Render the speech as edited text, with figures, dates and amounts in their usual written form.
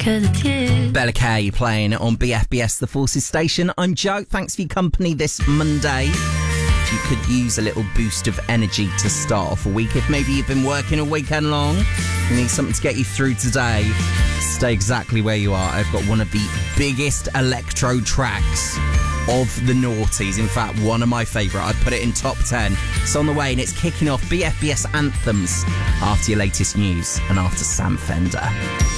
'cause it's you. Bella K playing on BFBS The Forces station. I'm Joe. Thanks for your company this Monday. If you could use a little boost of energy to start off a week, if maybe you've been working a weekend long, you need something to get you through today, stay exactly where you are. I've got one of the biggest electro tracks of the noughties. In fact, one of my favourite. I'd put it in top 10. It's on the way and it's kicking off BFBS Anthems after your latest news and after Sam Fender.